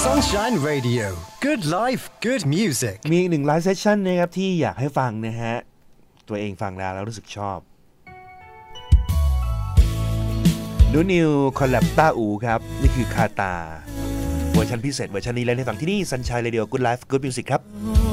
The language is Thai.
Sunshine Radio Good Life Good Music มีอีกหนึ่งไลฟ์เซสชั่นนะครับที่อยากให้ฟังนะฮะตัวเองฟังแล้วรู้สึกชอบนูนิวคอลแลบต้าอูครับนี่คือคาตาเวอร์ชันพิเศษเวอร์ชันนี้เล่นให้ฟังที่นี่ Sunshine Radio Good Life Good Music ครับ